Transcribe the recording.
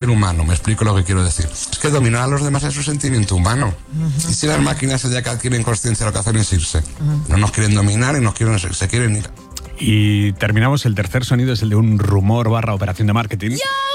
humano. Me explico lo que quiero decir. Es que dominar a los demás es un sentimiento humano. Y si las máquinas ya que adquieren conciencia lo que hacen es irse. No nos quieren dominar y se quieren ir. Y terminamos, el tercer sonido es el de un rumor / operación de marketing.